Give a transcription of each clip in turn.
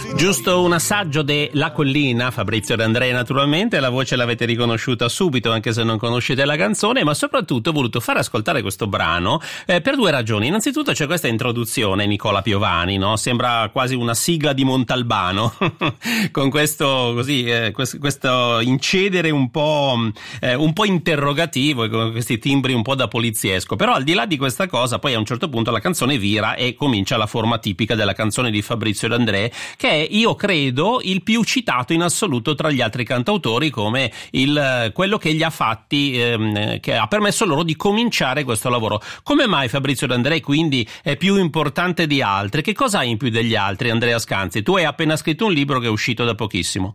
Giusto un assaggio de La Collina, Fabrizio De André naturalmente, la voce l'avete riconosciuta subito anche se non conoscete la canzone, ma soprattutto ho voluto far ascoltare questo brano per due ragioni. Innanzitutto c'è questa introduzione, Nicola Piovani, no? Sembra quasi una sigla di Montalbano con questo così questo incedere un po' interrogativo e con questi timbri un po' da poliziesco. Però al di là di questa cosa, poi a un certo punto la canzone vira e comincia la forma tipica della canzone di Fabrizio De André, che è, io credo, il più citato in assoluto tra gli altri cantautori come quello che gli ha fatti, che ha permesso loro di cominciare questo lavoro. Come mai Fabrizio De André quindi è più importante di altri? Che cosa hai in più degli altri, Andrea Scanzi? Tu hai appena scritto un libro che è uscito da pochissimo.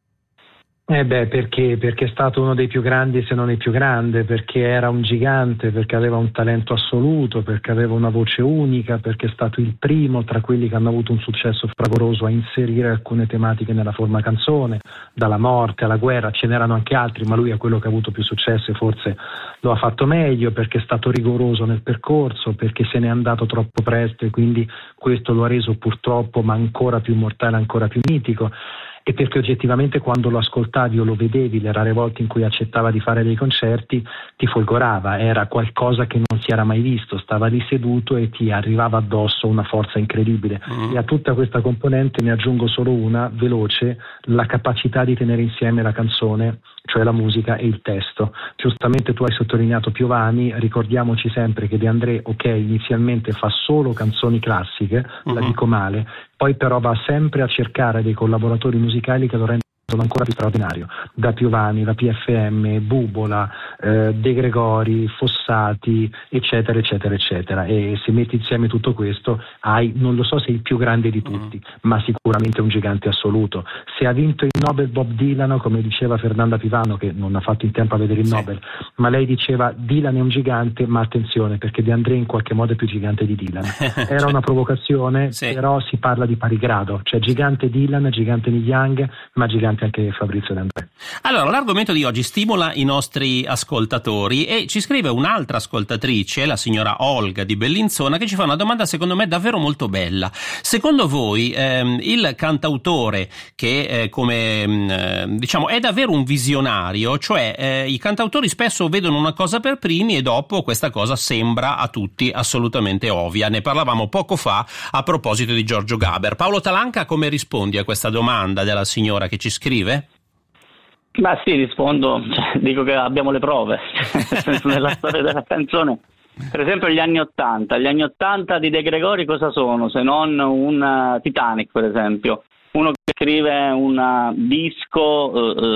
Perché è stato uno dei più grandi, se non il più grande, perché era un gigante, perché aveva un talento assoluto, perché aveva una voce unica, perché è stato il primo tra quelli che hanno avuto un successo fragoroso a inserire alcune tematiche nella forma canzone, dalla morte alla guerra. Ce n'erano anche altri, ma lui è quello che ha avuto più successo e forse lo ha fatto meglio, perché è stato rigoroso nel percorso, perché se n'è andato troppo presto e quindi questo lo ha reso purtroppo, ma ancora più mortale, ancora più mitico. E perché oggettivamente quando lo ascoltavi o lo vedevi le rare volte in cui accettava di fare dei concerti ti folgorava, era qualcosa che non si era mai visto, stava lì seduto e ti arrivava addosso una forza incredibile. E a tutta questa componente ne aggiungo solo una, veloce, la capacità di tenere insieme la canzone, cioè la musica e il testo. Giustamente tu hai sottolineato Piovani, ricordiamoci sempre che De André, ok, inizialmente fa solo canzoni classiche, la dico male, poi però va sempre a cercare dei collaboratori musicali che lo rendono ancora più straordinario, da Piovani, la PFM, Bubola, De Gregori, Fossati, eccetera eccetera eccetera, e se metti insieme tutto questo hai, non lo so se il più grande di tutti, ma sicuramente un gigante assoluto. Se ha vinto il Nobel Bob Dylan, come diceva Fernanda Pivano, che non ha fatto in tempo a vedere il Nobel, ma lei diceva Dylan è un gigante, ma attenzione perché De André in qualche modo è più gigante di Dylan. Era una provocazione, però si parla di pari grado, cioè gigante Dylan, gigante Neil Young, ma gigante anche Fabrizio De André. Allora, l'argomento di oggi stimola i nostri ascoltatori e ci scrive un'altra ascoltatrice, la signora Olga di Bellinzona, che ci fa una domanda secondo me davvero molto bella. Secondo voi il cantautore che diciamo è davvero un visionario, cioè i cantautori spesso vedono una cosa per primi e dopo questa cosa sembra a tutti assolutamente ovvia. Ne parlavamo poco fa a proposito di Giorgio Gaber. Paolo Talanca, come rispondi a questa domanda della signora che ci scrive? Ma sì, rispondo, dico che abbiamo le prove, nella storia della canzone. Per esempio gli anni '80 di De Gregori cosa sono? Se non un Titanic, per esempio. Uno che scrive un disco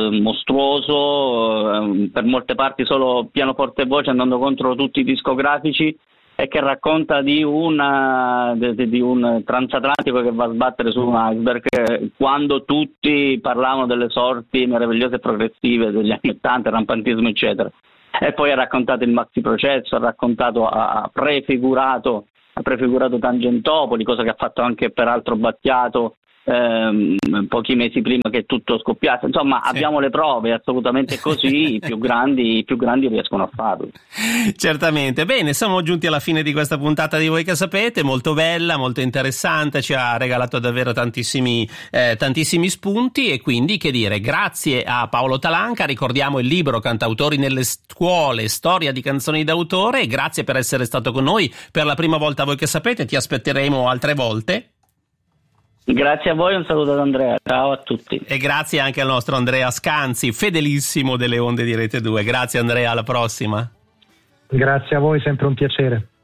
mostruoso, per molte parti solo pianoforte e voce, andando contro tutti i discografici, e che racconta di un transatlantico che va a sbattere su un iceberg, quando tutti parlavano delle sorti meravigliose e progressive degli anni '80, rampantismo eccetera. E poi ha raccontato il maxi processo, ha prefigurato Tangentopoli, cosa che ha fatto anche peraltro Battiato pochi mesi prima che tutto scoppiasse. Insomma, abbiamo le prove, assolutamente così. i più grandi riescono a farlo. Certamente. Bene, siamo giunti alla fine di questa puntata di Voi che sapete, molto bella, molto interessante, ci ha regalato davvero tantissimi spunti, e quindi che dire, grazie a Paolo Talanca. Ricordiamo il libro Cantautori nelle scuole, storia di canzoni d'autore, e grazie per essere stato con noi per la prima volta a Voi che sapete. Ti aspetteremo altre volte. Grazie a voi, un saluto ad Andrea, ciao a tutti. E grazie anche al nostro Andrea Scanzi, fedelissimo delle onde di Rete 2. Grazie Andrea, alla prossima. Grazie a voi, sempre un piacere.